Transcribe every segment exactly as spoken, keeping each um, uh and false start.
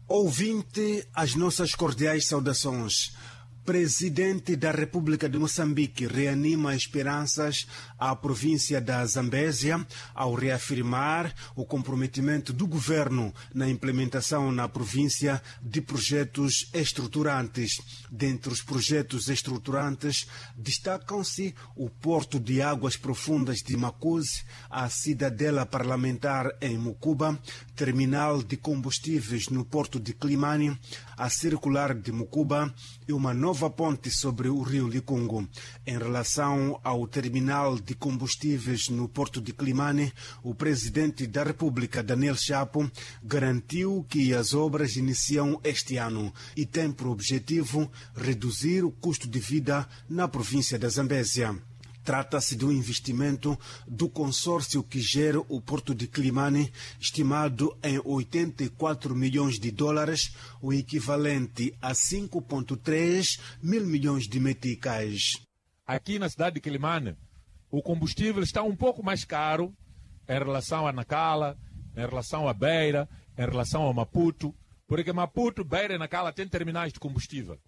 Ouvinte, as nossas cordiais saudações. Presidente da República de Moçambique reanima esperanças à província da Zambésia ao reafirmar o comprometimento do governo na implementação na província de projetos estruturantes. Dentre os projetos estruturantes, destacam-se o Porto de Águas Profundas de Macuzi, a Cidadela Parlamentar em Mucuba, Terminal de Combustíveis no Porto de Climane, a Circular de Mucuba e uma nova ponte sobre o rio Licungo. Em relação ao terminal de combustíveis no Porto de Climane, o presidente da República, Daniel Chapo, garantiu que as obras iniciam este ano e tem por objetivo reduzir o custo de vida na província da Zambésia. Trata-se de um investimento do consórcio que gera o Porto de Climane, estimado em oitenta e quatro milhões de dólares, o equivalente a cinco vírgula três mil milhões de meticais. Aqui na cidade de Climane, o combustível está um pouco mais caro em relação a Nacala, em relação a Beira, em relação a Maputo, porque Maputo, Beira e Nacala têm terminais de combustível.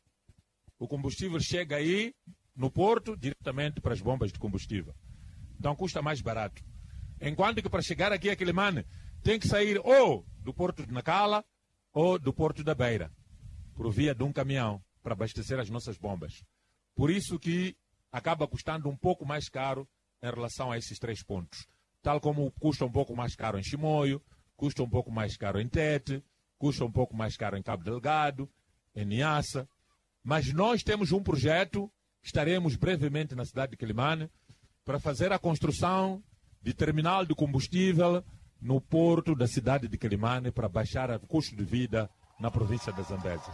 O combustível chega aí no porto, diretamente para as bombas de combustível. Então custa mais barato. Enquanto que para chegar aqui a Climane, tem que sair ou do porto de Nacala ou do porto da Beira, por via de um caminhão, para abastecer as nossas bombas. Por isso que acaba custando um pouco mais caro em relação a esses três pontos. Tal como custa um pouco mais caro em Chimoio, custa um pouco mais caro em Tete, custa um pouco mais caro em Cabo Delgado, em Niassa. Mas nós temos um projeto. Estaremos brevemente na cidade de Climane para fazer a construção de terminal de combustível no porto da cidade de Climane para baixar o custo de vida na província da Zambésia.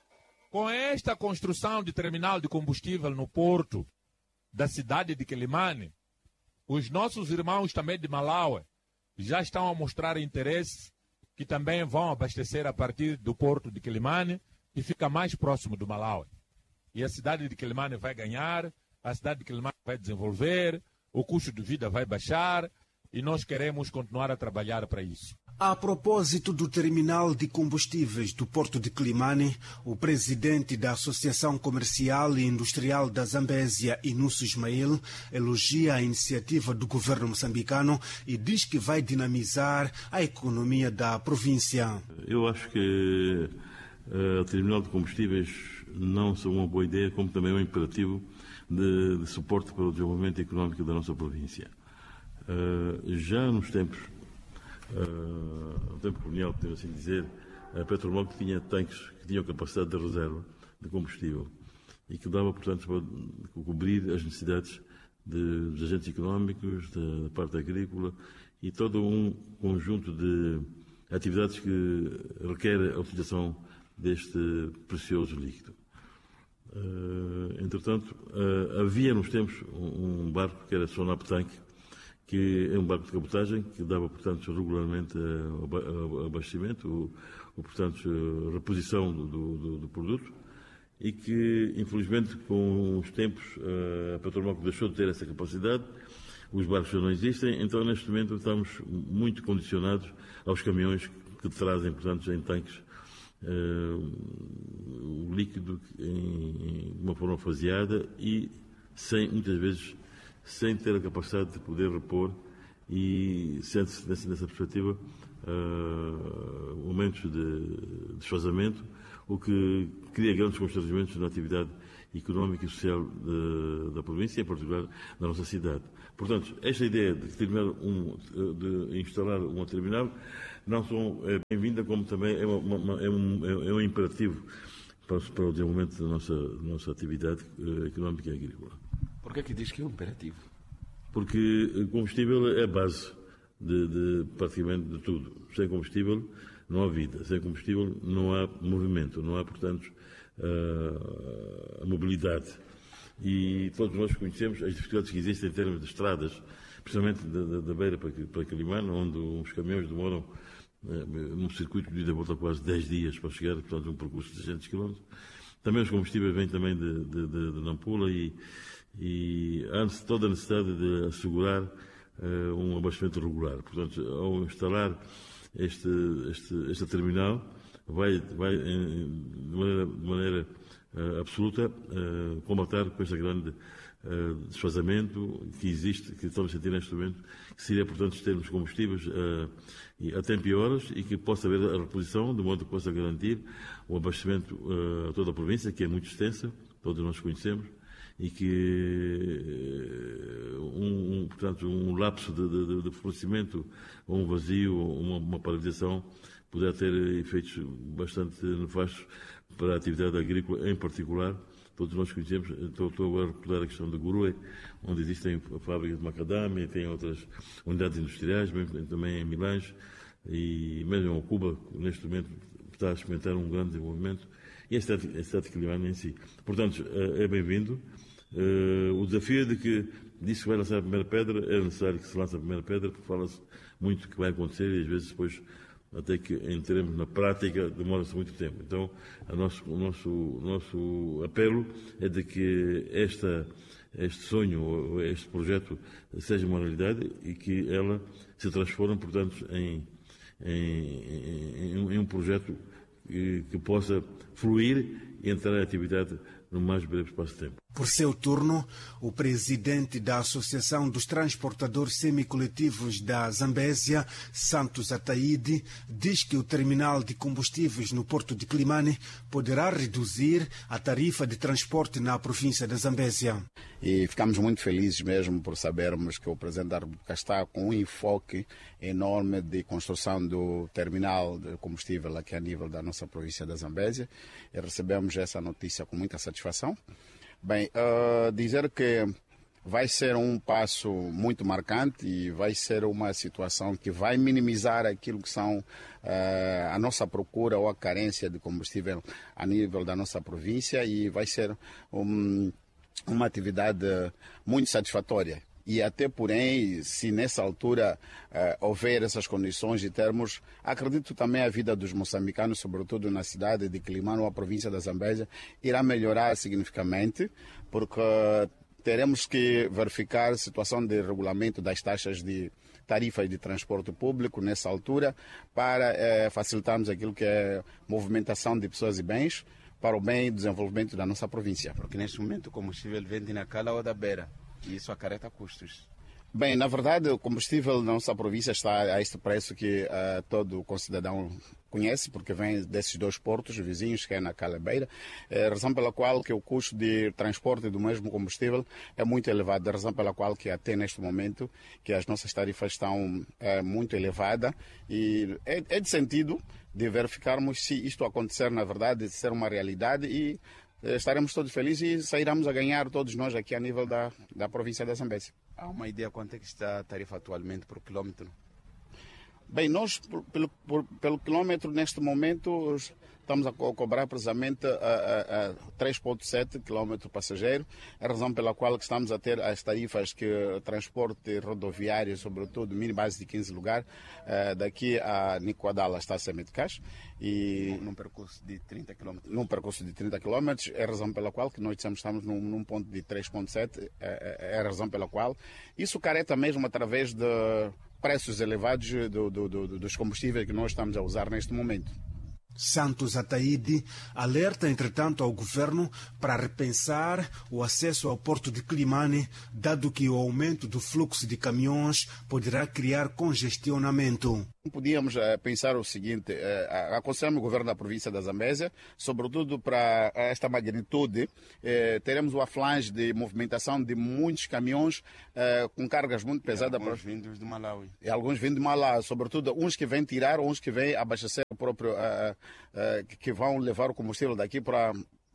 Com esta construção de terminal de combustível no porto da cidade de Climane, os nossos irmãos também de Malawi já estão a mostrar interesse que também vão abastecer a partir do porto de Climane e fica mais próximo do Malawi. E a cidade de Climane vai ganhar, a cidade de Climane vai desenvolver, o custo de vida vai baixar e nós queremos continuar a trabalhar para isso. A propósito do terminal de combustíveis do Porto de Climane, o presidente da Associação Comercial e Industrial da Zambésia, Inúcio Ismael, elogia a iniciativa do governo moçambicano e diz que vai dinamizar a economia da província. Eu acho que o uh, terminal de combustíveis não só uma boa ideia, como também um imperativo de, de suporte para o desenvolvimento económico da nossa província. Uh, já nos tempos, uh, no tempo colonial, podemos assim dizer, a Petromol tinha tanques que tinham capacidade de reserva de combustível e que dava, portanto, para cobrir as necessidades de, dos agentes económicos, da, da parte agrícola e todo um conjunto de atividades que requer a utilização deste precioso líquido. Uh, entretanto, uh, havia nos tempos um, um barco que era Sonap Tank, que é um barco de cabotagem que dava, portanto, regularmente uh, abastecimento, ou, ou portanto, uh, reposição do, do, do produto, e que, infelizmente, com os tempos, uh, a Petromol deixou de ter essa capacidade, os barcos já não existem, então, neste momento, estamos muito condicionados aos caminhões que trazem, portanto, em tanques, Uh, o líquido em, em uma forma faseada e sem, muitas vezes sem ter a capacidade de poder repor e sente-se nessa, nessa perspectiva uh, momentos de desfazamento, o que cria grandes constrangimentos na atividade económica e social de, da província, em particular na nossa cidade. Portanto, esta ideia de, terminar um, de instalar uma terminal não só é bem-vinda, como também é, uma, uma, é, um, é um imperativo para, para o desenvolvimento da nossa, da nossa atividade uh, económica e agrícola. Por que é que diz que é um imperativo? Porque o combustível é a base de, de praticamente de tudo. Sem combustível não há vida, sem combustível não há movimento, não há, portanto, uh, a mobilidade. E todos nós conhecemos as dificuldades que existem em termos de estradas, principalmente da, da, da Beira para, para Climane, onde os caminhões demoram uh, num circuito de ida e volta quase dez dias para chegar, portanto, um percurso de seiscentos quilómetros. Também os combustíveis vêm também de, de, de, de Nampula e, e há toda a necessidade de assegurar uh, um abastecimento regular. Portanto, ao instalar este, este, esta terminal vai, vai em, de maneira, de maneira uh, absoluta uh, combater com este grande uh, desfazamento que existe, que estamos a sentir neste momento, que seria, portanto, termos combustíveis uh, a tempo e horas e que possa haver a reposição, de modo que possa garantir o abastecimento uh, a toda a província, que é muito extensa, todos nós conhecemos, e que um, um, portanto, um lapso de, de, de fornecimento, um vazio, uma, uma paralisação, poderá ter efeitos bastante nefastos para a atividade agrícola, em particular. Todos nós conhecemos, estou, estou agora a recordar a questão de Gurue, onde existem fábricas de macadâmia, tem outras unidades industriais, também em Milães, e mesmo em Cuba, neste momento, está a experimentar um grande desenvolvimento, e a cidade, a cidade de Quelimane em si. Portanto, é bem-vindo. O desafio é de que disse que vai lançar a primeira pedra, é necessário que se lance a primeira pedra, porque fala-se muito que vai acontecer e às vezes depois, até que entremos na prática, demora-se muito tempo. Então, a nosso, o nosso, o nosso apelo é de que esta, este sonho, este projeto, seja uma realidade e que ela se transforme, portanto, em, em, em, em um projeto que, que possa fluir e entrar em atividade no mais breve espaço de tempo. Por seu turno, o presidente da Associação dos Transportadores Semicoletivos da Zambésia, Santos Ataíde, diz que o terminal de combustíveis no porto de Quelimane poderá reduzir a tarifa de transporte na província da Zambésia. E ficamos muito felizes mesmo por sabermos que o presidente da República está com um enfoque enorme de construção do terminal de combustível aqui a nível da nossa província da Zambésia. E recebemos essa notícia com muita satisfação. Bem, uh, dizer que vai ser um passo muito marcante e vai ser uma situação que vai minimizar aquilo que são uh, a nossa procura ou a carência de combustível a nível da nossa província e vai ser um, uma atividade muito satisfatória. E até, porém, se nessa altura uh, houver essas condições de termos, acredito também a vida dos moçambicanos, sobretudo na cidade de Quelimane ou a província da Zambésia, irá melhorar significativamente, porque teremos que verificar a situação de regulamento das taxas de tarifas de transporte público nessa altura, para uh, facilitarmos aquilo que é movimentação de pessoas e bens para o bem e desenvolvimento da nossa província. Porque neste momento o combustível vem de Nacala ou da Beira. E isso acarreta custos. Bem, na verdade, o combustível na nossa província está a este preço que uh, todo cidadão conhece, porque vem desses dois portos vizinhos, que é na Calabeira, é a razão pela qual que o custo de transporte do mesmo combustível é muito elevado, a razão pela qual que até neste momento que as nossas tarifas estão é, muito elevadas e é, é de sentido de verificarmos se isto acontecer, na verdade, de ser uma realidade e estaremos todos felizes e sairemos a ganhar todos nós aqui a nível da, da província da Zambésia. Há uma ideia quanto é que está a tarifa atualmente por quilómetro? Bem, nós, por, pelo, por, pelo quilómetro, neste momento, estamos a co cobrar precisamente a, a, a três vírgula sete quilómetro passageiro, a razão pela qual que estamos a ter as tarifas que transporte rodoviário, sobretudo mini base de quinze lugares, uh, daqui a Nicoadala está a ser Metcás. E num percurso de trinta quilómetros? Num percurso de trinta quilómetros, é a razão pela qual que nós estamos num, num ponto de três vírgula sete, é, é a razão pela qual isso careta mesmo através de preços elevados do, do, do, dos combustíveis que nós estamos a usar neste momento. Santos Ataíde alerta, entretanto, ao governo para repensar o acesso ao porto de Quelimane, dado que o aumento do fluxo de caminhões poderá criar congestionamento. Podíamos uh, pensar o seguinte, uh, aconselhamos o governo da província da Zambésia, sobretudo para esta magnitude, uh, teremos uma flange de movimentação de muitos caminhões uh, com cargas muito pesadas. E alguns vindos de Malawi. E alguns vindo de Malawi, sobretudo uns que vêm tirar, uns que vêm abastecer o próprio, uh, uh, que vão levar o combustível daqui para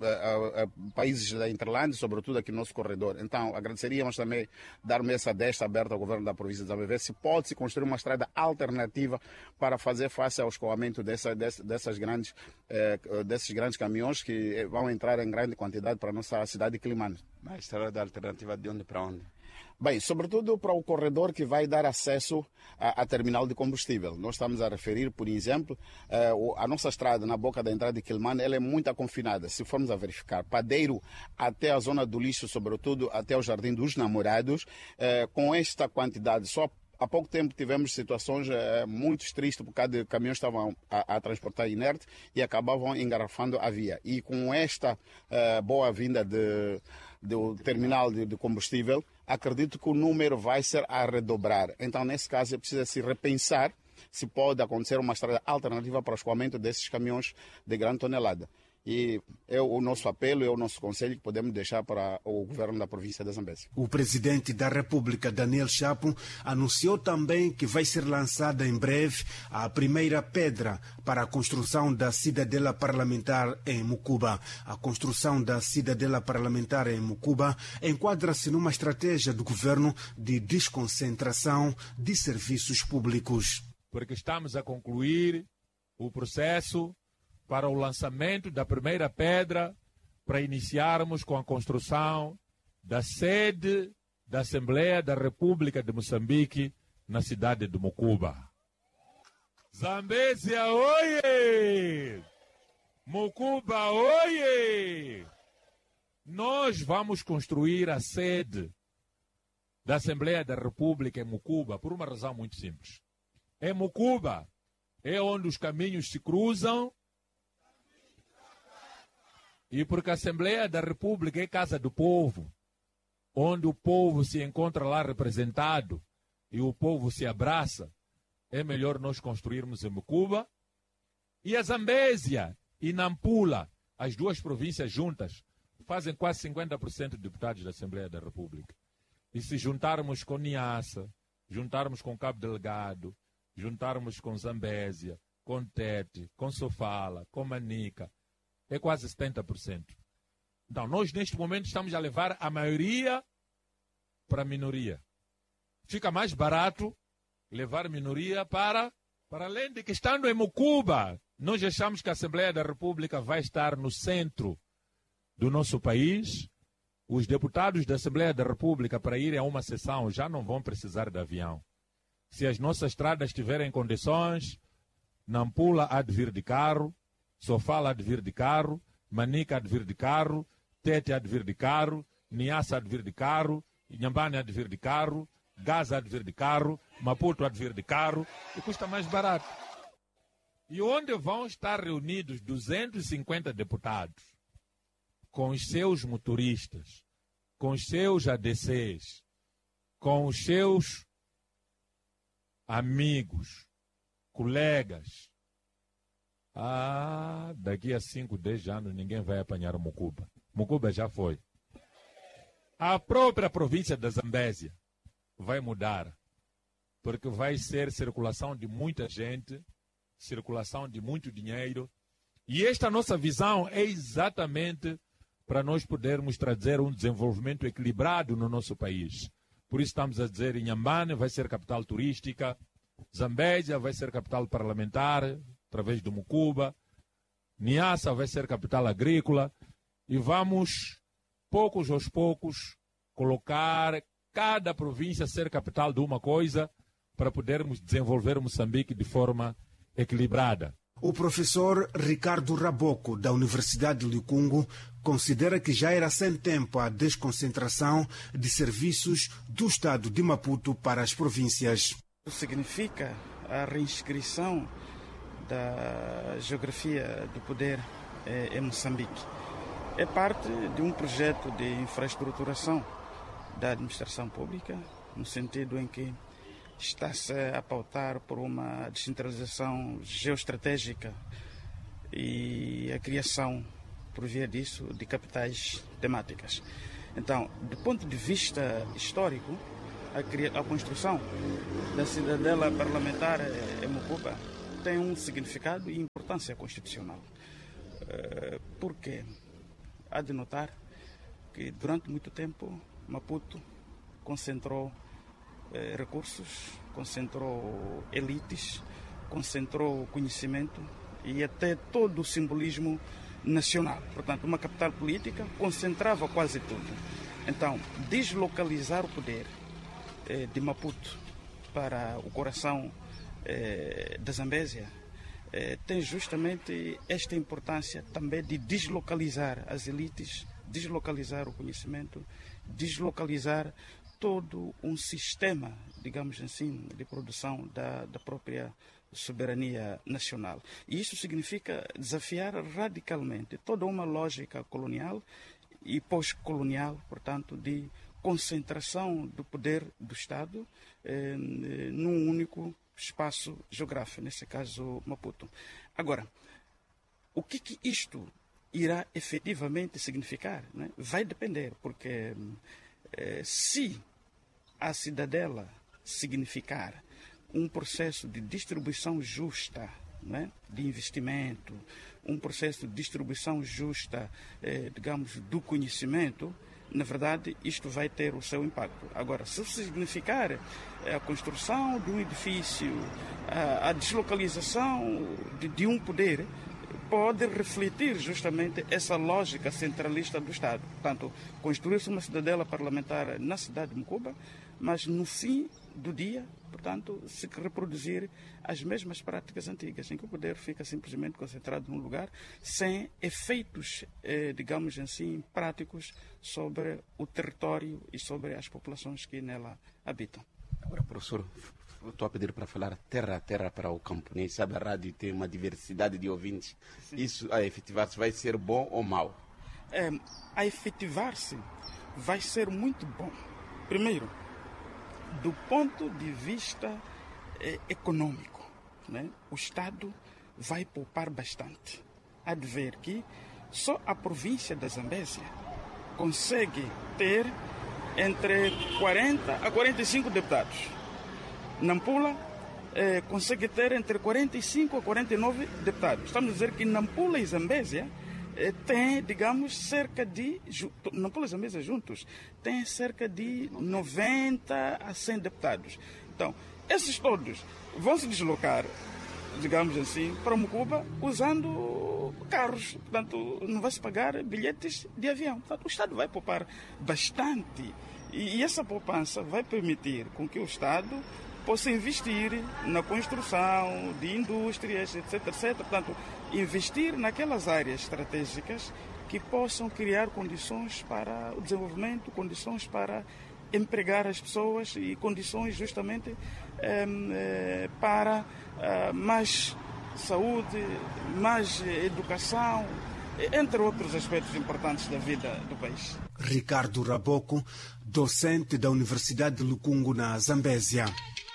A, a, a países da Interlândia, sobretudo aqui no nosso corredor. Então, agradeceríamos também dar uma essa desta aberta ao governo da província de Zambésia, se pode se construir uma estrada alternativa para fazer face ao escoamento dessa, dessa, dessas grandes, eh, desses grandes caminhões que vão entrar em grande quantidade para a nossa cidade de Quelimane. Mas a estrada alternativa de onde para onde? Bem, sobretudo para o corredor que vai dar acesso a, a terminal de combustível. Nós estamos a referir, por exemplo, uh, a nossa estrada na boca da entrada de Quelimane, ela é muito confinada. Se formos a verificar, Padeiro até a zona do lixo, sobretudo até o Jardim dos Namorados, uh, com esta quantidade, só há pouco tempo tivemos situações é, muito tristes por causa de caminhões que estavam a, a transportar inerte e acabavam engarrafando a via. E com esta é, boa vinda de, do terminal de, de combustível, acredito que o número vai ser a redobrar. Então, nesse caso, precisa se repensar se pode acontecer uma estrada alternativa para o escoamento desses caminhões de grande tonelada. E é o nosso apelo, é o nosso conselho que podemos deixar para o governo da província da Zambésia. O presidente da República, Daniel Chapo, anunciou também que vai ser lançada em breve a primeira pedra para a construção da cidadela parlamentar em Mucuba. A construção da cidadela parlamentar em Mucuba enquadra-se numa estratégia do governo de desconcentração de serviços públicos. Porque estamos a concluir o processo para o lançamento da primeira pedra para iniciarmos com a construção da sede da Assembleia da República de Moçambique na cidade de Mucuba. Zambésia, oie! Mucuba, oie! Nós vamos construir a sede da Assembleia da República em Mucuba por uma razão muito simples. Em Mucuba é onde os caminhos se cruzam e porque a Assembleia da República é casa do povo, onde o povo se encontra lá representado e o povo se abraça, é melhor nós construirmos em Mucuba. E a Zambésia e Nampula, as duas províncias juntas, fazem quase cinquenta por cento de deputados da Assembleia da República. E se juntarmos com Niassa, juntarmos com Cabo Delgado, juntarmos com Zambésia, com Tete, com Sofala, com Manica, é quase setenta por cento. Então, nós neste momento estamos a levar a maioria para a minoria. Fica mais barato levar a minoria para, para além de que estando em Mucuba, nós achamos que a Assembleia da República vai estar no centro do nosso país. Os deputados da Assembleia da República, para irem a uma sessão, já não vão precisar de avião. Se as nossas estradas tiverem condições, Nampula há de vir de carro, Sofala há de vir de carro, Manica há de vir de carro, Tete há de vir de carro, Niassa há de vir de carro, Inhambane há de vir de carro, Gaza há de vir de carro, Maputo há de vir de carro, e custa mais barato. E onde vão estar reunidos duzentos e cinquenta deputados, com os seus motoristas, com os seus A D Cs, com os seus amigos, colegas. Ah, daqui a cinco, dez anos ninguém vai apanhar o Mucuba. Mucuba já foi. A própria província da Zambésia vai mudar, porque vai ser circulação de muita gente, circulação de muito dinheiro. E esta nossa visão é exatamente para nós podermos trazer um desenvolvimento equilibrado no nosso país. Por isso estamos a dizer, Inhambane vai ser capital turística, Zambésia vai ser capital parlamentar, através do Mucuba, Niassa vai ser capital agrícola, e vamos, poucos aos poucos, colocar cada província ser capital de uma coisa para podermos desenvolver Moçambique de forma equilibrada. O professor Ricardo Raboco, da Universidade de Licungo, considera que já era sem tempo a desconcentração de serviços do Estado de Maputo para as províncias. Significa a reinscrição da geografia do poder em Moçambique. É parte de um projeto de infraestruturação da administração pública, no sentido em que está-se a pautar por uma descentralização geoestratégica e a criação, por via disso, de capitais temáticas. Então, do ponto de vista histórico, a, a construção da cidadela parlamentar em Mucuba tem um significado e importância constitucional. Porque há de notar que durante muito tempo Maputo concentrou eh, recursos, concentrou elites, concentrou conhecimento e até todo o simbolismo nacional. Portanto, uma capital política concentrava quase tudo. Então, deslocalizar o poder eh, de Maputo para o coração eh, da Zambésia eh, tem justamente esta importância também de deslocalizar as elites, deslocalizar o conhecimento, deslocalizar todo um sistema, digamos assim, de produção da, da própria soberania nacional. E isso significa desafiar radicalmente toda uma lógica colonial e pós-colonial, portanto, de concentração do poder do Estado eh, num único espaço geográfico, nesse caso Maputo. Agora, o que, que isto irá efetivamente significar, né? Vai depender, porque eh, se a cidadela significar um processo de distribuição justa, né, de investimento, um processo de distribuição justa, eh, digamos, do conhecimento, na verdade, isto vai ter o seu impacto. Agora, se significar a construção de um edifício, a, a deslocalização de, de um poder, pode refletir justamente essa lógica centralista do Estado. Portanto, construir-se uma cidadela parlamentar na cidade de Mucuba, mas no fim do dia, portanto, se reproduzir as mesmas práticas antigas, em que o poder fica simplesmente concentrado num lugar, sem efeitos, eh, digamos assim, práticos sobre o território e sobre as populações que nela habitam. Agora, professor, estou a pedir para falar terra a terra para o campo, né? Sabe, a rádio tem uma diversidade de ouvintes. Sim. Isso, a efetivar-se, vai ser bom ou mau? É, a efetivar-se vai ser muito bom. Primeiro, do ponto de vista eh, econômico, né? O Estado vai poupar bastante. Há de ver que só a província da Zambésia consegue ter entre quarenta a quarenta e cinco deputados. Nampula eh, consegue ter entre quarenta e cinco a quarenta e nove deputados. Estamos a dizer que Nampula e Zambésia eh, têm, digamos, cerca de... Nampula e Zambésia juntos têm cerca de noventa a cem deputados. Então, esses todos vão se deslocar, digamos assim, para Mucuba usando carros. Portanto, não vai se pagar bilhetes de avião. Portanto, o Estado vai poupar bastante. E essa poupança vai permitir com que o Estado possa investir na construção de indústrias, etc, etcétera. Portanto, investir naquelas áreas estratégicas que possam criar condições para o desenvolvimento, condições para empregar as pessoas e condições justamente eh, eh, para eh, mais saúde, mais educação, entre outros aspectos importantes da vida do país. Ricardo Raboco, docente da Universidade de Lukungu, na Zambésia.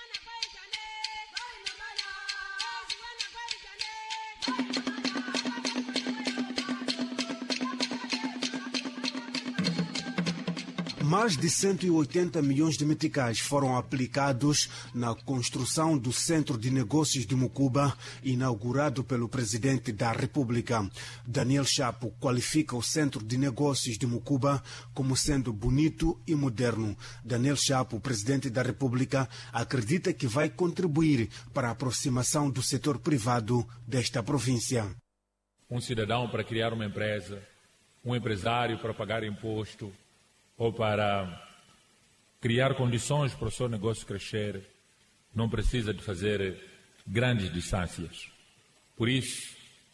Mais de cento e oitenta milhões de meticais foram aplicados na construção do Centro de Negócios de Mucuba, inaugurado pelo Presidente da República. Daniel Chapo qualifica o Centro de Negócios de Mucuba como sendo bonito e moderno. Daniel Chapo, Presidente da República, acredita que vai contribuir para a aproximação do setor privado desta província. Um cidadão para criar uma empresa, um empresário para pagar imposto, ou para criar condições para o seu negócio crescer, não precisa de fazer grandes distâncias. Por isso,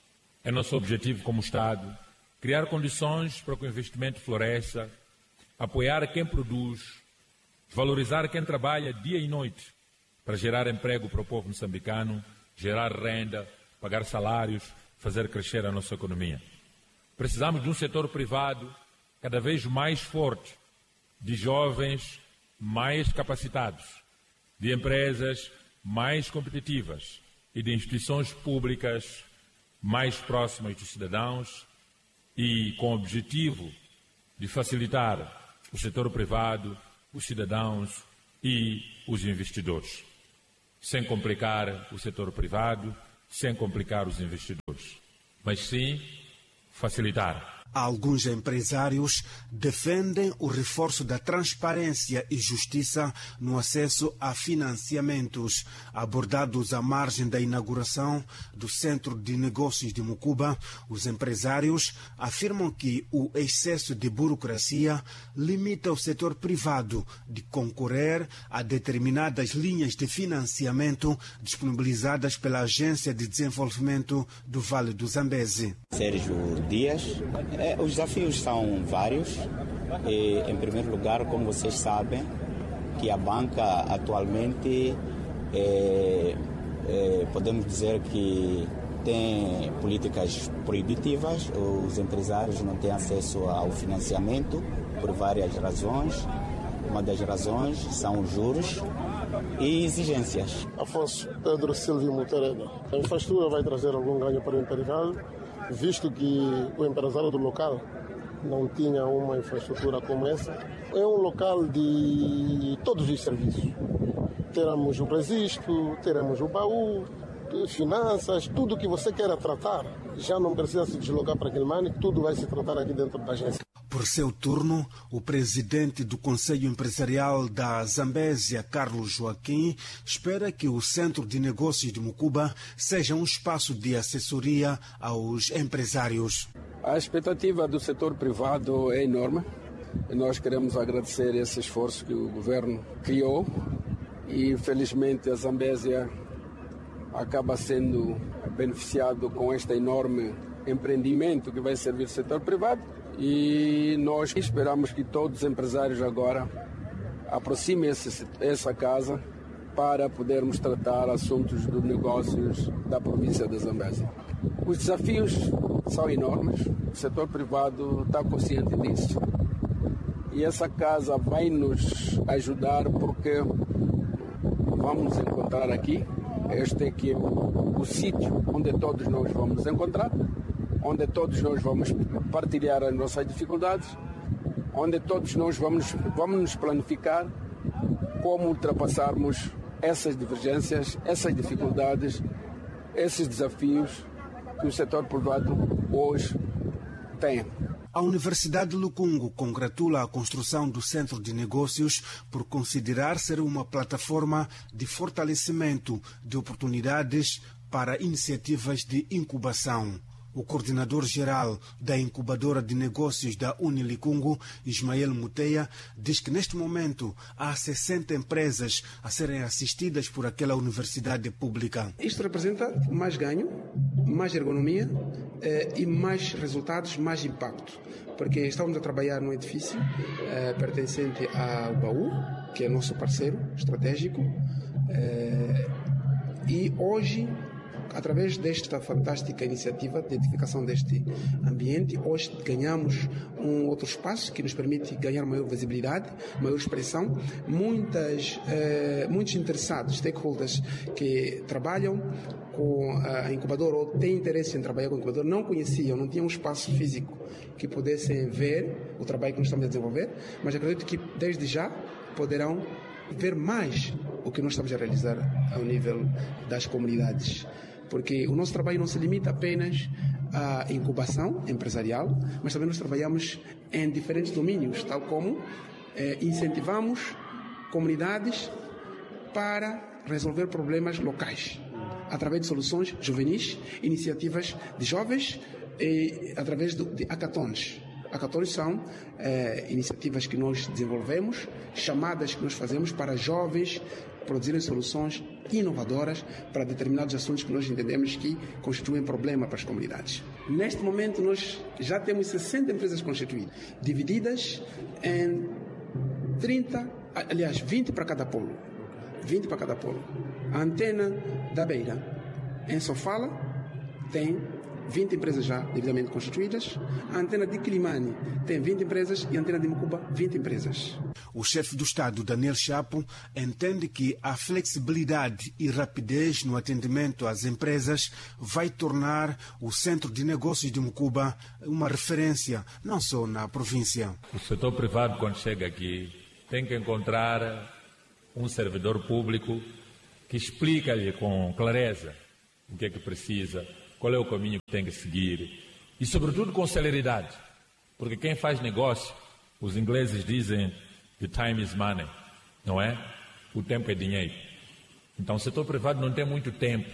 é nosso objetivo como Estado criar condições para que o investimento floresça, apoiar quem produz, valorizar quem trabalha dia e noite para gerar emprego para o povo moçambicano, gerar renda, pagar salários, fazer crescer a nossa economia. Precisamos de um setor privado cada vez mais forte, de jovens mais capacitados, de empresas mais competitivas e de instituições públicas mais próximas dos cidadãos e com o objetivo de facilitar o setor privado, os cidadãos e os investidores, sem complicar o setor privado, sem complicar os investidores, mas sim facilitar. Alguns empresários defendem o reforço da transparência e justiça no acesso a financiamentos. Abordados à margem da inauguração do Centro de Negócios de Mucuba, os empresários afirmam que o excesso de burocracia limita o setor privado de concorrer a determinadas linhas de financiamento disponibilizadas pela Agência de Desenvolvimento do Vale do Zambézia. Sérgio Dias. É, os desafios são vários. E, em primeiro lugar, como vocês sabem, que a banca atualmente, é, é, podemos dizer que tem políticas proibitivas, os empresários não têm acesso ao financiamento por várias razões. Uma das razões são os juros e exigências. Afonso Pedro Silvio Mutareda. A infraestrutura vai trazer algum ganho para o empresariado, visto que o empresário do local não tinha uma infraestrutura como essa. É um local de todos os serviços. Teremos o registro, teremos o baú, finanças, tudo que você queira tratar. Já não precisa se deslocar para Quelimane, tudo vai se tratar aqui dentro da agência. Por seu turno, o presidente do Conselho Empresarial da Zambésia, Carlos Joaquim, espera que o Centro de Negócios de Mucuba seja um espaço de assessoria aos empresários. A expectativa do setor privado é enorme. Nós queremos agradecer esse esforço que o governo criou e, felizmente, a Zambésia acaba sendo beneficiado com este enorme empreendimento que vai servir o setor privado. E nós esperamos que todos os empresários agora aproximem esse, essa casa para podermos tratar assuntos dos negócios da província da Zambésia. Os desafios são enormes, o setor privado está consciente disso. E essa casa vai nos ajudar porque vamos encontrar aqui, este é que é o, o sítio onde todos nós vamos nos encontrar, onde todos nós vamos partilhar as nossas dificuldades, onde todos nós vamos, vamos nos planificar como ultrapassarmos essas divergências, essas dificuldades, esses desafios que o setor privado hoje tem. A Universidade de Lukungu congratula a construção do Centro de Negócios por considerar ser uma plataforma de fortalecimento de oportunidades para iniciativas de incubação. O coordenador-geral da incubadora de negócios da Unilikungu, Ismael Muteia, diz que neste momento há sessenta empresas a serem assistidas por aquela universidade pública. Isto representa mais ganho, mais ergonomia eh, e mais resultados, mais impacto. Porque estamos a trabalhar num edifício eh, pertencente ao Baú, que é nosso parceiro estratégico, eh, e hoje, através desta fantástica iniciativa de edificação deste ambiente, hoje ganhamos um outro espaço que nos permite ganhar maior visibilidade, maior expressão. Muitas, eh, muitos interessados, stakeholders que trabalham com a incubadora ou têm interesse em trabalhar com a incubadora, não conheciam, não tinham um espaço físico que pudessem ver o trabalho que nós estamos a desenvolver, mas acredito que desde já poderão ver mais o que nós estamos a realizar ao nível das comunidades. Porque o nosso trabalho não se limita apenas à incubação empresarial, mas também nós trabalhamos em diferentes domínios, tal como eh, incentivamos comunidades para resolver problemas locais, através de soluções juvenis, iniciativas de jovens e através de, de hackathons. Hackathons são eh, iniciativas que nós desenvolvemos, chamadas que nós fazemos para jovens produzirem soluções inovadoras para determinados assuntos que nós entendemos que constituem problema para as comunidades. Neste momento, nós já temos sessenta empresas constituídas, divididas em trinta, aliás, vinte para cada polo. vinte para cada polo. A antena da Beira, em Sofala, tem vinte empresas já devidamente constituídas. A antena de Quelimane tem vinte empresas e a antena de Mucuba, vinte empresas. O chefe do Estado, Daniel Chapo, entende que a flexibilidade e rapidez no atendimento às empresas vai tornar o Centro de Negócios de Mucuba uma referência, não só na província. O setor privado, quando chega aqui, tem que encontrar um servidor público que explica-lhe com clareza o que é que precisa, qual é o caminho que tem que seguir e, sobretudo, com celeridade. Porque quem faz negócio, os ingleses dizem que time is money, não é? O tempo é dinheiro. Então, o setor privado não tem muito tempo.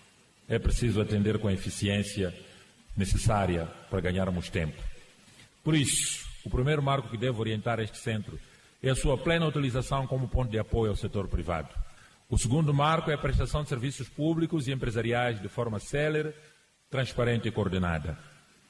É preciso atender com a eficiência necessária para ganharmos tempo. Por isso, o primeiro marco que deve orientar este centro é a sua plena utilização como ponto de apoio ao setor privado. O segundo marco é a prestação de serviços públicos e empresariais de forma célere, transparente e coordenada.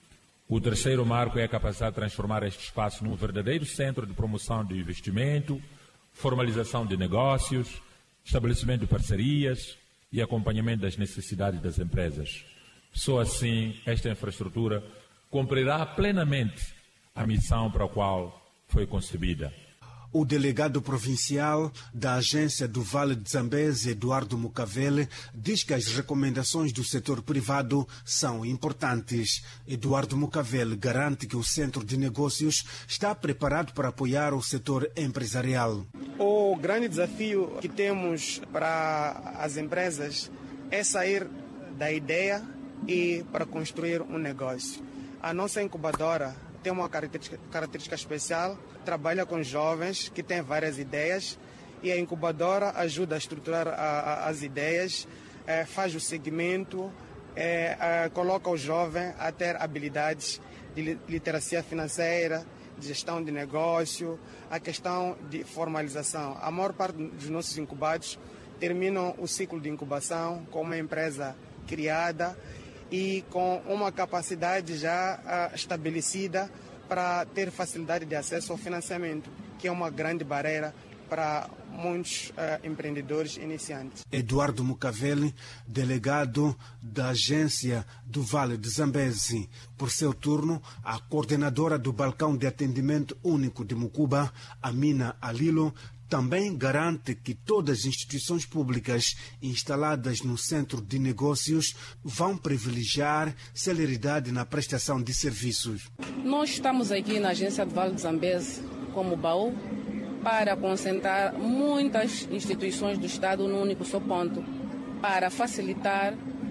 O terceiro marco é a capacidade de transformar este espaço num verdadeiro centro de promoção de investimento, formalização de negócios, estabelecimento de parcerias e acompanhamento das necessidades das empresas. Só assim esta infraestrutura cumprirá plenamente a missão para a qual foi concebida. O delegado provincial da agência do Vale de Zambésia, Eduardo Mucavele, diz que as recomendações do setor privado são importantes. Eduardo Mucavele garante que o Centro de Negócios está preparado para apoiar o setor empresarial. O grande desafio que temos para as empresas é sair da ideia e para construir um negócio. A nossa incubadora tem uma característica, característica especial, trabalha com jovens que têm várias ideias e a incubadora ajuda a estruturar a, a, as ideias, é, faz o segmento, é, é, coloca o jovem a ter habilidades de literacia financeira, de gestão de negócio, a questão de formalização. A maior parte dos nossos incubados terminam o ciclo de incubação com uma empresa criada e com uma capacidade já uh, estabelecida para ter facilidade de acesso ao financiamento, que é uma grande barreira para muitos uh, empreendedores iniciantes. Eduardo Mucavele, delegado da agência do Vale de Zambésia. Por seu turno, a coordenadora do Balcão de Atendimento Único de Mucuba, Amina Alilo, também garante que todas as instituições públicas instaladas no centro de negócios vão privilegiar celeridade na prestação de serviços. Nós estamos aqui na agência do Vale de Zambésia, como baú, para concentrar muitas instituições do Estado num único só ponto, para facilitar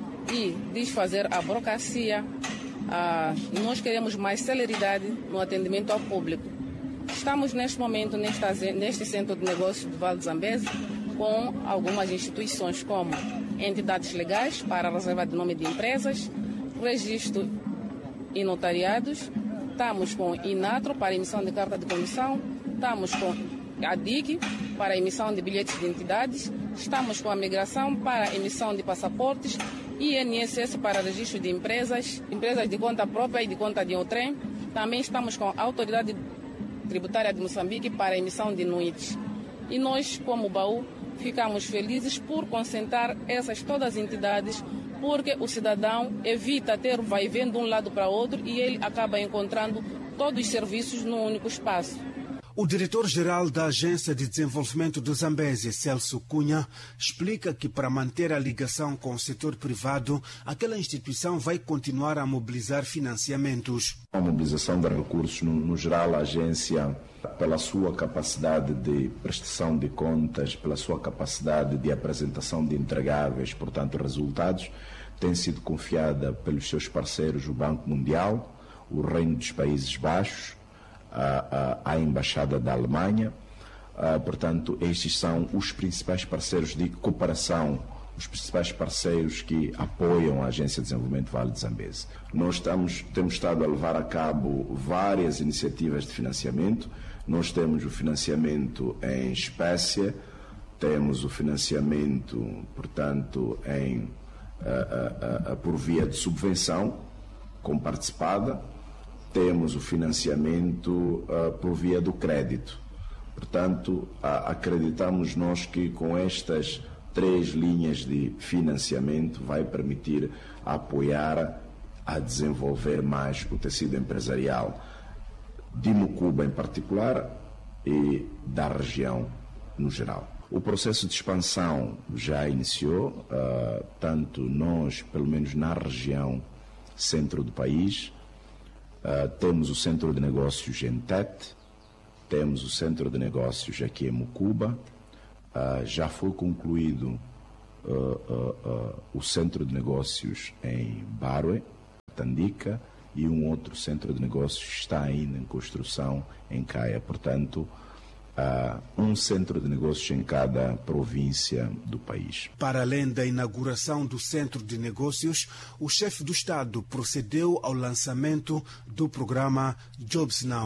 e desfazer a burocracia. Ah, nós queremos mais celeridade no atendimento ao público. Estamos neste momento nesta, neste centro de negócios do Vale de Zambésia com algumas instituições como entidades legais para a reserva de nome de empresas, registro e notariados, estamos com Inatro para emissão de carta de condução, estamos com a D I C para a emissão de bilhetes de entidades, estamos com a migração para a emissão de passaportes, I N S S para registro de empresas, empresas de conta própria e de conta de outrem, também estamos com a autoridade tributária de Moçambique para a emissão de N U I Ts. E nós, como baú, ficamos felizes por concentrar essas todas as entidades, porque o cidadão evita ter vai e vem de um lado para outro e ele acaba encontrando todos os serviços num único espaço. O diretor-geral da Agência de Desenvolvimento do Zambésia, Celso Cunha, explica que para manter a ligação com o setor privado, aquela instituição vai continuar a mobilizar financiamentos. A mobilização de recursos, no, no geral, a agência, pela sua capacidade de prestação de contas, pela sua capacidade de apresentação de entregáveis, portanto, resultados, tem sido confiada pelos seus parceiros, o Banco Mundial, o Reino dos Países Baixos, A, a, a Embaixada da Alemanha. Uh, portanto, estes são os principais parceiros de cooperação, os principais parceiros que apoiam a Agência de Desenvolvimento Vale de Zambésia. Nós estamos, temos estado a levar a cabo várias iniciativas de financiamento. Nós temos o financiamento em espécie, temos o financiamento, portanto, em, uh, uh, uh, por via de subvenção comparticipada. Temos o financiamento uh, por via do crédito. Portanto, uh, acreditamos nós que com estas três linhas de financiamento vai permitir apoiar a desenvolver mais o tecido empresarial de Mucuba em particular e da região no geral. O processo de expansão já iniciou, uh, tanto nós, pelo menos na região centro do país. Uh, temos o Centro de Negócios em Tete, temos o Centro de Negócios aqui em Mucuba, uh, já foi concluído uh, uh, uh, o Centro de Negócios em Barue, Tandica, e um outro Centro de Negócios está ainda em construção em Caia. Portanto, Uh, um centro de negócios em cada província do país. Para além da inauguração do centro de negócios, o chefe do Estado procedeu ao lançamento do programa Jobs Now.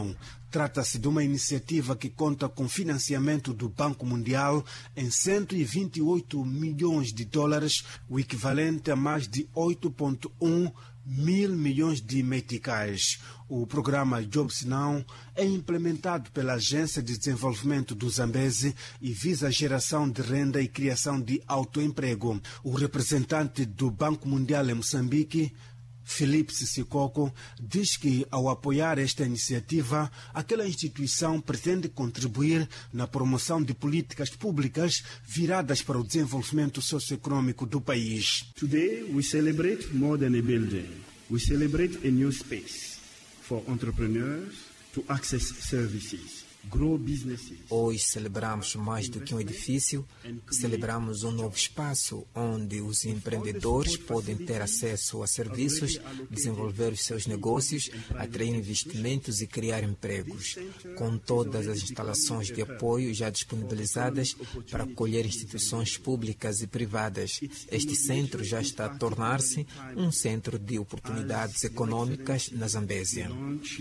Trata-se de uma iniciativa que conta com financiamento do Banco Mundial em cento e vinte e oito milhões de dólares, o equivalente a mais de oito vírgula um mil milhões de meticais. O programa Jobs Now é implementado pela Agência de Desenvolvimento do Zambésia e visa a geração de renda e criação de autoemprego. O representante do Banco Mundial em Moçambique, Filipe Sissikoco, diz que, ao apoiar esta iniciativa, aquela instituição pretende contribuir na promoção de políticas públicas viradas para o desenvolvimento socioeconômico do país. Today we celebrate more than a building. We celebrate a new space for entrepreneurs to access services. Hoje celebramos mais do que um edifício, celebramos um novo espaço onde os empreendedores podem ter acesso a serviços, desenvolver os seus negócios, atrair investimentos e criar empregos, com todas as instalações de apoio já disponibilizadas para acolher instituições públicas e privadas. Este centro já está a tornar-se um centro de oportunidades econômicas na Zambésia.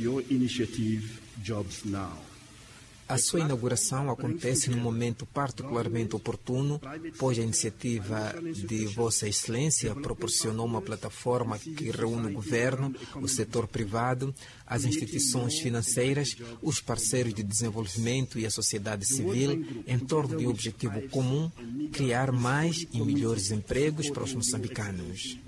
A sua inauguração acontece num momento particularmente oportuno, pois a iniciativa de Vossa Excelência proporcionou uma plataforma que reúne o governo, o setor privado, as instituições financeiras, os parceiros de desenvolvimento e a sociedade civil em torno de um objetivo comum: criar mais e melhores empregos para os moçambicanos.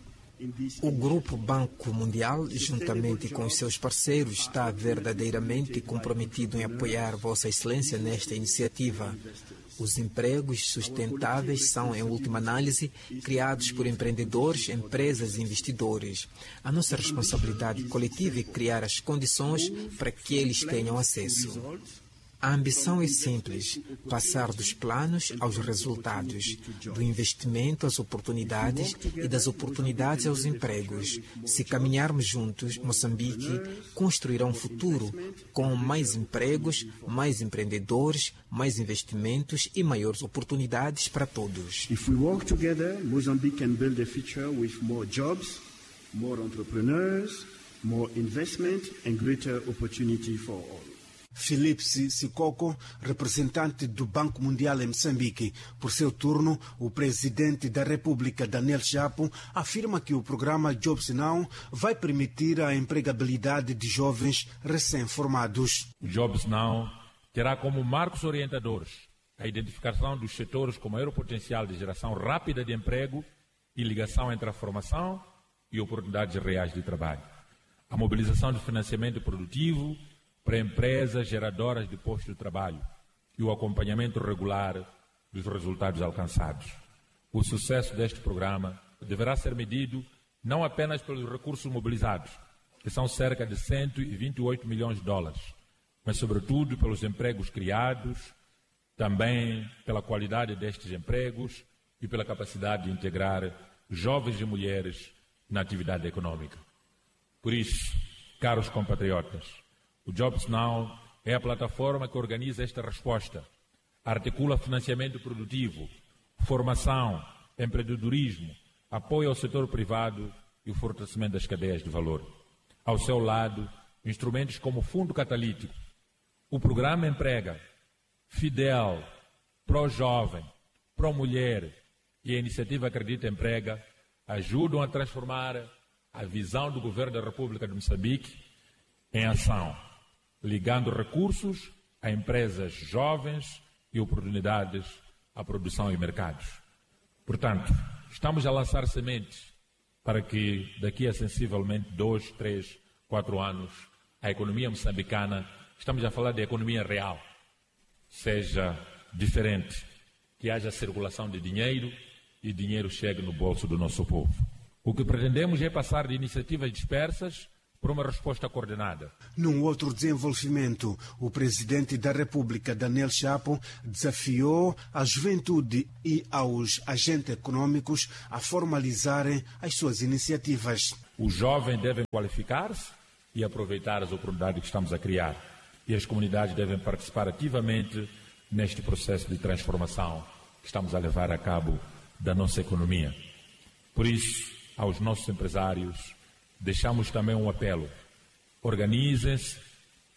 O Grupo Banco Mundial, juntamente com os seus parceiros, está verdadeiramente comprometido em apoiar Vossa Excelência nesta iniciativa. Os empregos sustentáveis são, em última análise, criados por empreendedores, empresas e investidores. A nossa responsabilidade coletiva é criar as condições para que eles tenham acesso. A ambição é simples: passar dos planos aos resultados, do investimento às oportunidades e das oportunidades aos empregos. Se caminharmos juntos, Moçambique construirá um futuro com mais empregos, mais empreendedores, mais investimentos e maiores oportunidades para todos. If we work together, Mozambique can build a future with more jobs, more entrepreneurs, more investment and greater opportunity for all. Filipe Sissikoco, representante do Banco Mundial em Moçambique. Por seu turno, o presidente da República, Daniel Chapo, afirma que o programa Jobs Now vai permitir a empregabilidade de jovens recém-formados. O Jobs Now terá como marcos orientadores a identificação dos setores com maior potencial de geração rápida de emprego e ligação entre a formação e oportunidades reais de trabalho, a mobilização de financiamento produtivo para empresas geradoras de postos de trabalho e o acompanhamento regular dos resultados alcançados. O sucesso deste programa deverá ser medido não apenas pelos recursos mobilizados, que são cerca de cento e vinte e oito milhões de dólares, mas sobretudo pelos empregos criados, também pela qualidade destes empregos e pela capacidade de integrar jovens e mulheres na atividade econômica. Por isso, caros compatriotas, o Jobs Now é a plataforma que organiza esta resposta, articula financiamento produtivo, formação, empreendedorismo, apoio ao setor privado e o fortalecimento das cadeias de valor. Ao seu lado, instrumentos como o Fundo Catalítico, o Programa Emprega, Fidel, Pro-Jovem, Pro-Mulher e a Iniciativa Acredita Emprega ajudam a transformar a visão do Governo da República de Moçambique em ação, ligando recursos a empresas jovens e oportunidades à produção e mercados. Portanto, estamos a lançar sementes para que daqui a sensivelmente dois, três, quatro anos a economia moçambicana, estamos a falar de economia real, seja diferente, que haja circulação de dinheiro e dinheiro chegue no bolso do nosso povo. O que pretendemos é passar de iniciativas dispersas para uma resposta coordenada. Num outro desenvolvimento, o presidente da República, Daniel Chapo, desafiou a juventude e aos agentes econômicos a formalizarem as suas iniciativas. Os jovens devem qualificar-se e aproveitar as oportunidades que estamos a criar. E as comunidades devem participar ativamente neste processo de transformação que estamos a levar a cabo da nossa economia. Por isso, aos nossos empresários, deixamos também um apelo: organizem-se,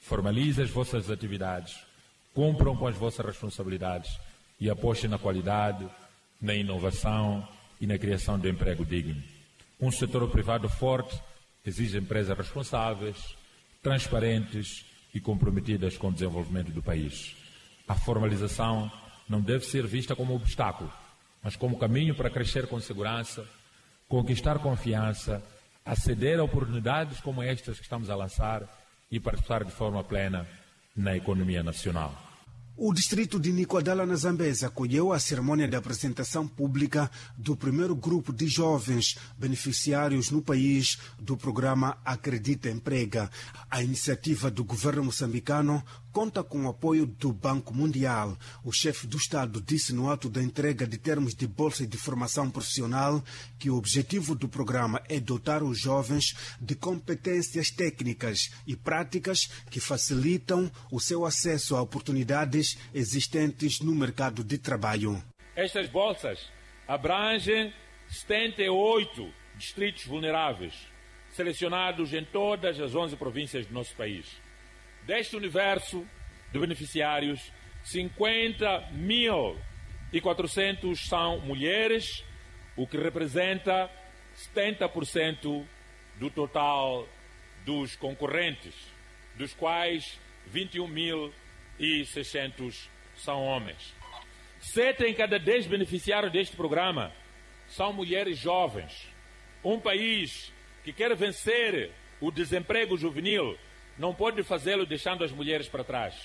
Formalizem as vossas atividades, cumpram com as vossas responsabilidades e apostem na qualidade, na inovação e na criação de emprego digno. Um setor privado forte exige empresas responsáveis, transparentes e comprometidas com o desenvolvimento do país. A formalização não deve ser vista como obstáculo, mas como caminho para crescer com segurança, conquistar confiança, aceder a oportunidades como estas que estamos a lançar e participar de forma plena na economia nacional. O distrito de Nicoadala, na Zambésia, acolheu a cerimônia de apresentação pública do primeiro grupo de jovens beneficiários no país do programa Acredita Emprega. A iniciativa do governo moçambicano conta com o apoio do Banco Mundial. O chefe do Estado disse no ato da entrega de termos de bolsa de formação profissional que o objetivo do programa é dotar os jovens de competências técnicas e práticas que facilitam o seu acesso a oportunidades existentes no mercado de trabalho. Estas bolsas abrangem setenta e oito distritos vulneráveis, selecionados em todas as onze províncias do nosso país. Deste universo de beneficiários, cinquenta mil e quatrocentos são mulheres, o que representa setenta por cento do total dos concorrentes, dos quais vinte e um mil e seiscentos são homens. Sete em cada dez beneficiários deste programa são mulheres jovens. Um país que quer vencer o desemprego juvenil não pode fazê-lo deixando as mulheres para trás.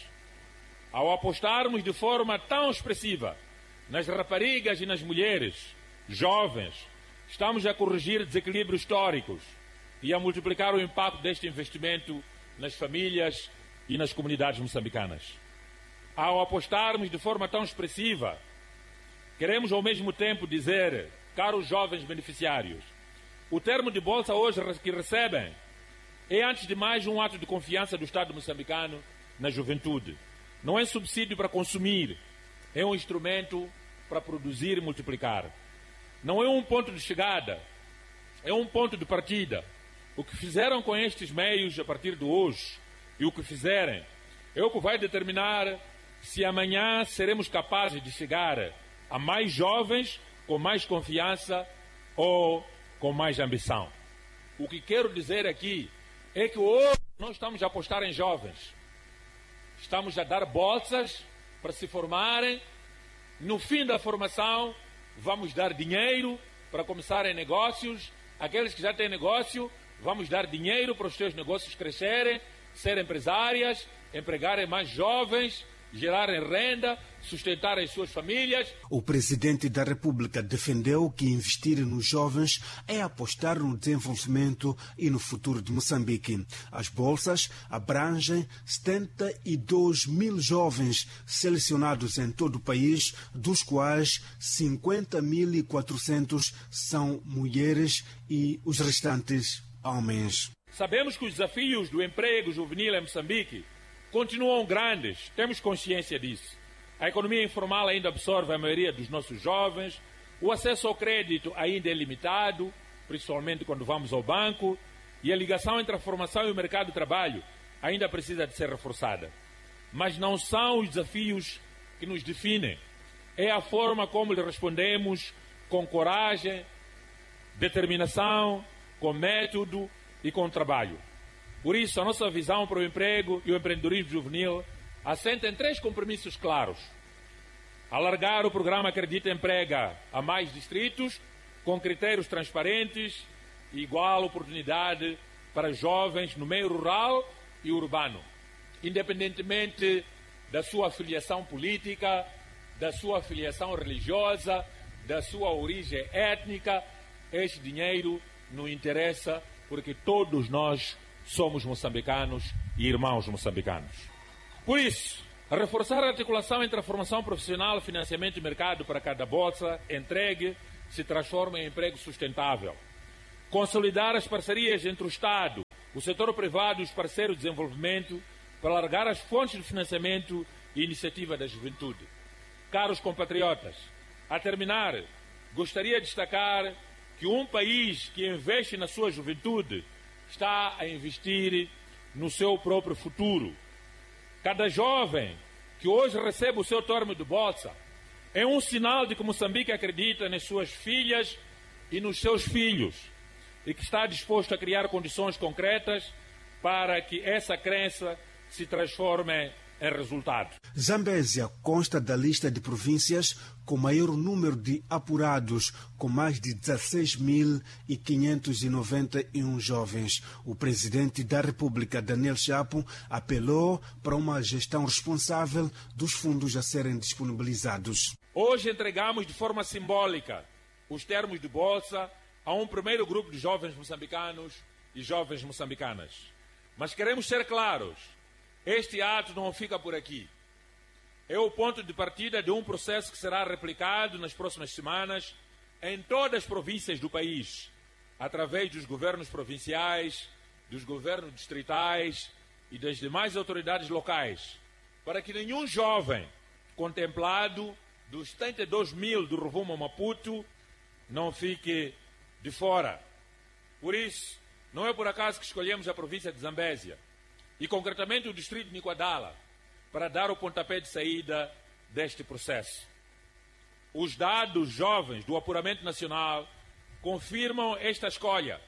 Ao apostarmos de forma tão expressiva nas raparigas e nas mulheres jovens, estamos a corrigir desequilíbrios históricos e a multiplicar o impacto deste investimento nas famílias e nas comunidades moçambicanas. Ao apostarmos de forma tão expressiva, queremos ao mesmo tempo dizer, caros jovens beneficiários, o termo de bolsa hoje que recebem é, antes de mais, um ato de confiança do Estado moçambicano na juventude. Não é subsídio para consumir, é um instrumento para produzir e multiplicar. Não é um ponto de chegada, é um ponto de partida. O que fizeram com estes meios a partir de hoje e o que fizerem é o que vai determinar se amanhã seremos capazes de chegar a mais jovens com mais confiança ou com mais ambição. O que quero dizer aqui é que hoje não estamos a apostar em jovens. Estamos a dar bolsas para se formarem. No fim da formação, vamos dar dinheiro para começarem negócios. Aqueles que já têm negócio, vamos dar dinheiro para os seus negócios crescerem, serem empresárias, empregarem mais jovens, gerarem renda, sustentar as suas famílias. O presidente da República defendeu que investir nos jovens é apostar no desenvolvimento e no futuro de Moçambique. As bolsas abrangem setenta e dois mil jovens selecionados em todo o país, dos quais cinquenta mil e quatrocentos são mulheres e os restantes homens. Sabemos que os desafios do emprego juvenil em Moçambique continuam grandes, temos consciência disso. A economia informal ainda absorve a maioria dos nossos jovens, o acesso ao crédito ainda é limitado, principalmente quando vamos ao banco, e a ligação entre a formação e o mercado de trabalho ainda precisa de ser reforçada. Mas não são os desafios que nos definem, é a forma como lhe respondemos com coragem, determinação, com método e com trabalho. Por isso, a nossa visão para o emprego e o empreendedorismo juvenil assenta em três compromissos claros. Alargar o programa Acredita Emprega a mais distritos, com critérios transparentes e igual oportunidade para jovens no meio rural e urbano, independentemente da sua afiliação política, da sua afiliação religiosa, da sua origem étnica. Este dinheiro não interessa, porque todos nós somos moçambicanos e irmãos moçambicanos. Por isso, a reforçar a articulação entre a formação profissional, financiamento e mercado para cada bolsa entregue se transforma em emprego sustentável. Consolidar as parcerias entre o Estado, o setor privado e os parceiros de desenvolvimento para alargar as fontes de financiamento e iniciativa da juventude. Caros compatriotas, a terminar, gostaria de destacar que um país que investe na sua juventude está a investir no seu próprio futuro, Cada jovem que hoje recebe o seu termo de bolsa é um sinal de que Moçambique acredita nas suas filhas e nos seus filhos e que está disposto a criar condições concretas para que essa crença se transforme em resultado. Zambésia consta da lista de províncias com maior número de apurados, com mais de dezesseis mil quinhentos e noventa e um jovens. O presidente da República, Daniel Chapo, apelou para uma gestão responsável dos fundos a serem disponibilizados. Hoje entregamos de forma simbólica os termos de bolsa a um primeiro grupo de jovens moçambicanos e jovens moçambicanas. Mas queremos ser claros. Este ato não fica por aqui. É o ponto de partida de um processo que será replicado nas próximas semanas em todas as províncias do país, através dos governos provinciais, dos governos distritais e das demais autoridades locais, para que nenhum jovem contemplado dos setenta e dois mil do Rumo a Maputo não fique de fora. Por isso, não é por acaso que escolhemos a província de Zambésia, e concretamente o distrito de Niquadala, para dar o pontapé de saída deste processo. Os dados jovens do apuramento nacional confirmam esta escolha.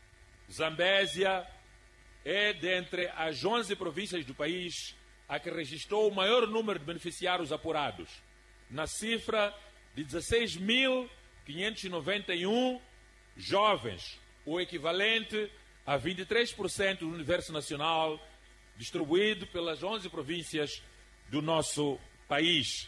Zambésia é, dentre as onze províncias do país, a que registrou o maior número de beneficiários apurados, na cifra de dezesseis mil quinhentos e noventa e um jovens, o equivalente a vinte e três por cento do universo nacional, distribuído pelas onze províncias do nosso país.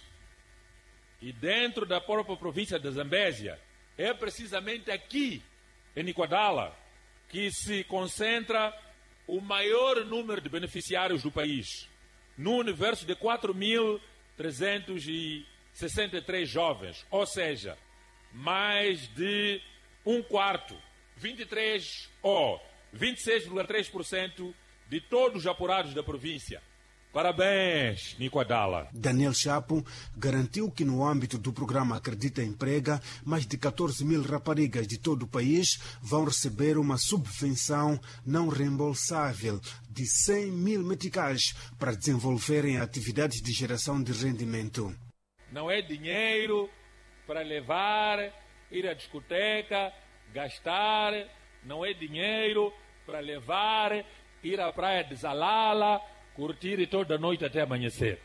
E dentro da própria província da Zambésia, é precisamente aqui, em Niquadala, que se concentra o maior número de beneficiários do país, no universo de quatro mil trezentos e sessenta e três jovens, ou seja, mais de um quarto, vinte e três ou vinte e seis vírgula três por cento de todos os apurados da província. Parabéns, Niquadala. Daniel Chapo garantiu que no âmbito do programa Acredita Emprega, mais de catorze mil raparigas de todo o país vão receber uma subvenção não reembolsável de cem mil meticais para desenvolverem atividades de geração de rendimento. Não é dinheiro para levar, ir à discoteca, gastar, não é dinheiro para levar, ir à praia de Zalala, curtir toda a noite até amanhecer.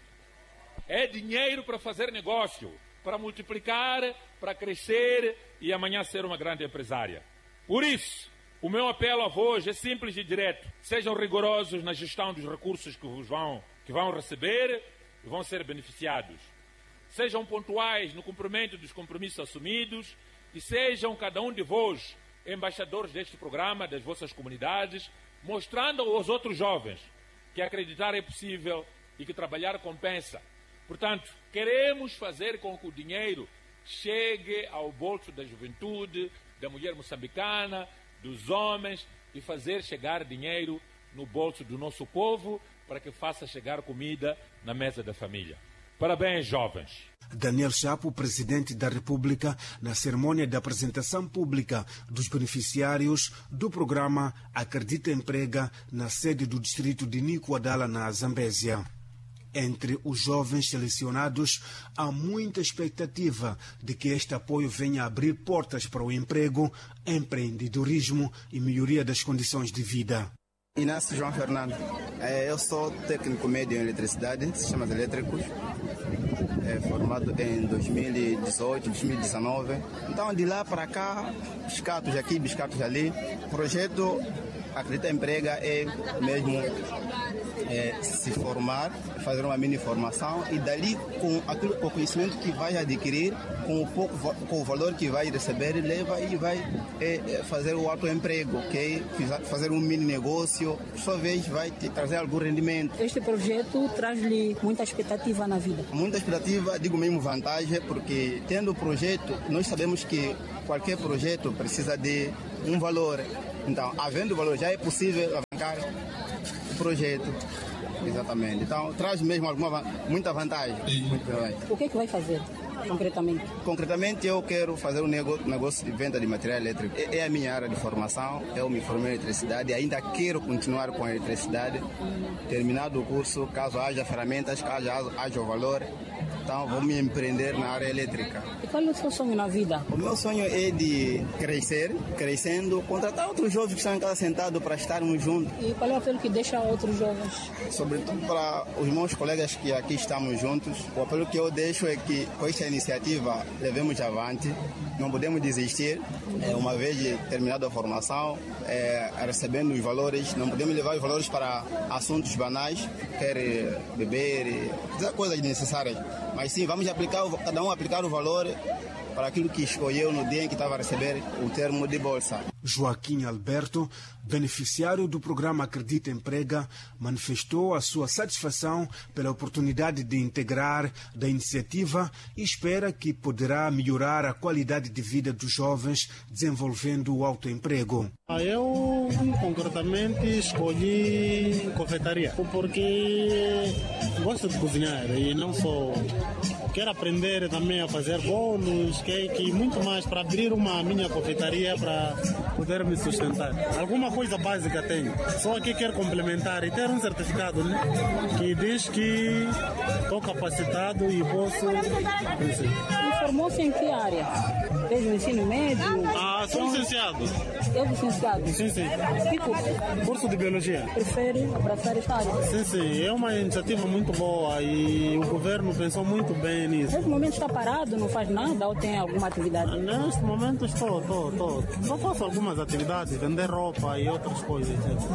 É dinheiro para fazer negócio, para multiplicar, para crescer e amanhã ser uma grande empresária. Por isso, o meu apelo a vós é simples e direto. Sejam rigorosos na gestão dos recursos que, vos vão, que vão receber e vão ser beneficiados. Sejam pontuais no cumprimento dos compromissos assumidos e sejam cada um de vós embaixadores deste programa, das vossas comunidades, mostrando aos outros jovens que acreditar é possível e que trabalhar compensa. Portanto, queremos fazer com que o dinheiro chegue ao bolso da juventude, da mulher moçambicana, dos homens e fazer chegar dinheiro no bolso do nosso povo para que faça chegar comida na mesa da família. Parabéns, jovens. Daniel Chapo, presidente da República, na cerimônia de apresentação pública dos beneficiários do programa Acredita Emprega, na sede do distrito de Niquadala, na Zambésia. Entre os jovens selecionados, há muita expectativa de que este apoio venha a abrir portas para o emprego, empreendedorismo e melhoria das condições de vida. Inácio João Fernando, eu sou técnico médio em eletricidade, sistemas elétricos, formado em dois mil e dezoito, dois mil e dezenove. Então, de lá para cá, biscatos aqui, biscatos ali. O projeto Acredita Emprega é mesmo é, se formar, fazer uma mini formação e dali, com aquilo, com o conhecimento que vai adquirir, com o, pouco, com o valor que vai receber, leva e vai é, fazer o autoemprego, okay? Fazer um mini negócio, por sua vez vai te trazer algum rendimento. Este projeto traz-lhe muita expectativa na vida? Muita expectativa, digo mesmo vantagem, porque tendo o projeto, nós sabemos que qualquer projeto precisa de um valor. Então, havendo valor, já é possível alavancar o projeto. Exatamente. Então, traz mesmo alguma, muita vantagem. Muito bem. O que é que vai fazer? concretamente? Concretamente, eu quero fazer um negócio, negócio de venda de material elétrico. É, é a minha área de formação, eu me formei em eletricidade, ainda quero continuar com a eletricidade. Terminado o curso, caso haja ferramentas, caso haja, haja o valor, então vou me empreender na área elétrica. E qual é o seu sonho na vida? O meu sonho é de crescer, crescendo, contratar outros jovens que estão em casa sentados para estarmos juntos. E qual é o apelo que deixa a outros jovens? Sobretudo para os meus colegas que aqui estamos juntos, o apelo que eu deixo é que com esta iniciativa levemos avante, não podemos desistir, é, uma vez terminada a formação, é, recebendo os valores, não podemos levar os valores para assuntos banais, quer beber, coisas necessárias, mas sim, vamos aplicar, cada um aplicar o valor para aquilo que escolheu no dia em que estava a receber o termo de bolsa. Joaquim Alberto, beneficiário do programa Acredita Emprega, manifestou a sua satisfação pela oportunidade de integrar da iniciativa e espera que poderá melhorar a qualidade de vida dos jovens desenvolvendo o autoemprego. Eu, concretamente, escolhi confeitaria porque gosto de cozinhar e não só... Quero aprender também a fazer bolos, cake e muito mais para abrir uma minha confeitaria para poder me sustentar. Alguma coisa básica tenho, só que quero complementar e ter um certificado, né, que diz que estou capacitado e posso... E formou-se em que área? Fez o ensino médio? Ah, sou licenciado. Eu licenciado? Sim, sim. Que curso? Curso de Biologia. Prefere abraçar esta área? Sim, sim. É uma iniciativa muito boa e o governo pensou muito bem nisso. Neste momento está parado, não faz nada ou tem alguma atividade? Neste momento estou, estou, estou. Só faço algumas atividades, vender roupa e outras coisas.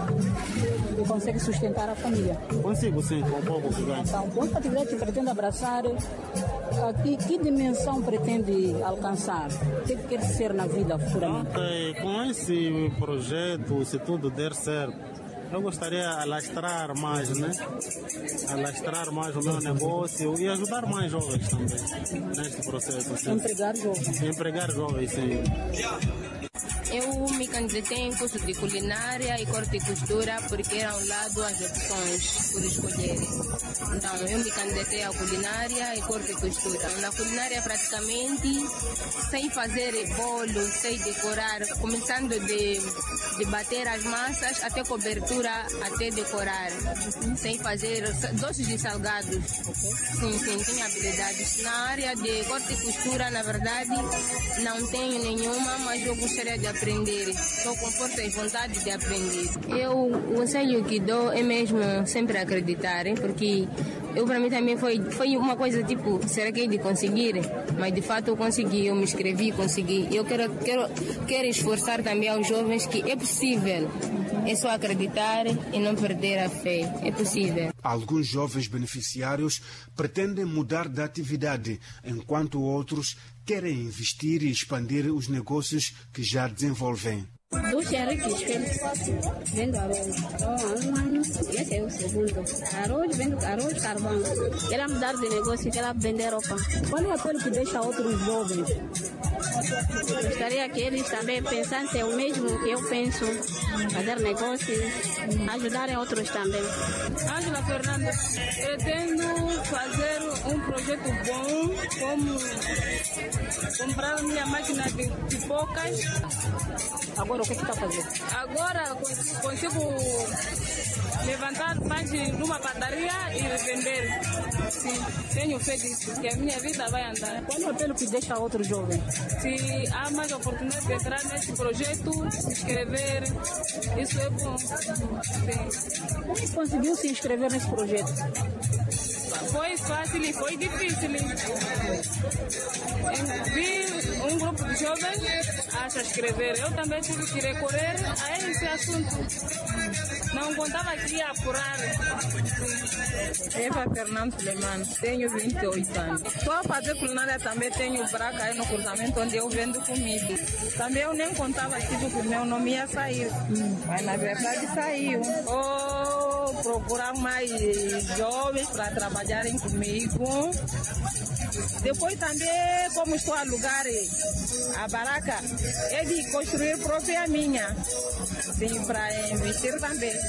E consegue sustentar a família? Consigo, sim, com pouco que ganho. Então, qual atividade pretende abraçar? Que, que dimensão pretende alcançar? O que quer ser na vida futuramente? Okay. Com esse projeto, se tudo der certo, eu gostaria de alastrar mais, né? Alastrar mais o meu negócio e ajudar mais jovens também neste processo. Sim. Empregar jovens? Empregar jovens, sim. Eu me candidatei em curso de culinária e corte e costura porque era ao lado as opções por escolher. Então, eu me candidatei à culinária e corte e costura. Na culinária, praticamente, sei fazer bolo, sei decorar, começando de, de bater as massas até cobertura, até decorar. Sei fazer doces de salgados. Sim, sim, tenho habilidades. Na área de corte e costura, na verdade, não tenho nenhuma, mas eu gostaria de aprender. Estou com força e vontade de aprender. Eu, o conselho que dou é mesmo sempre acreditar, hein? Porque eu, para mim também foi, foi uma coisa tipo, será que é de conseguir? Mas de fato eu consegui, eu me inscrevi, consegui. Eu quero, quero, quero esforçar também aos jovens que é possível. É só acreditar e não perder a fé. É possível. Alguns jovens beneficiários pretendem mudar de atividade, enquanto outros querem investir e expandir os negócios que já desenvolvem. Do Xeriques, vendo arroz. Então, um ano, esse é o segundo. Arroz, vendo arroz, carvão. Quer mudar de negócio, quer vender roupa. Qual é o apelo que deixa outros jovens? Gostaria que eles também pensassem o mesmo que eu penso, fazer negócios, ajudarem outros também. Ângela Fernanda, pretendo fazer um projeto bom, como comprar minha máquina de pipocas. Agora o que está fazendo? Agora consigo levantar pães numa padaria e vender. Sim, tenho fé disso, que a minha vida vai andar. Qual é o apelo que deixa outros jovens? Se há mais oportunidade de entrar nesse projeto, se inscrever, isso é bom. Sim. Como conseguiu se inscrever nesse projeto? Foi fácil e foi difícil. Vi um grupo de jovens a se inscrever. Eu também tive que recorrer a esse assunto. Não contava que ia apurar. Eva Fernando Suleiman, tenho vinte e oito anos. Estou a fazer culinária também, tenho braca aí no cruzamento onde eu vendo comida. Também eu nem contava tipo, que o meu nome ia sair, hum. mas na verdade saiu. Vou procurar mais jovens para trabalharem comigo. Depois também, como estou a alugar a barraca, é de construir própria minha, sim, para investir também.